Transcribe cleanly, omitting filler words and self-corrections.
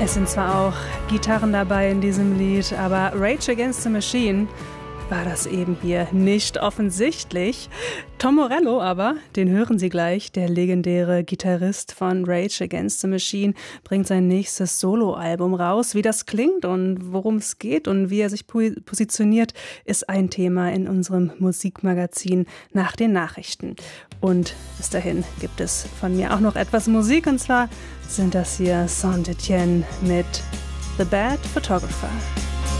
Es sind zwar auch Gitarren dabei in diesem Lied, aber Rage Against the Machine war das eben hier nicht offensichtlich. Tom Morello aber, den hören Sie gleich, der legendäre Gitarrist von Rage Against the Machine, bringt sein nächstes Soloalbum raus. Wie das klingt und worum es geht und wie er sich positioniert, ist ein Thema in unserem Musikmagazin nach den Nachrichten. Und bis dahin gibt es von mir auch noch etwas Musik, und zwar sind das hier Saint-Etienne mit The Bad Photographer.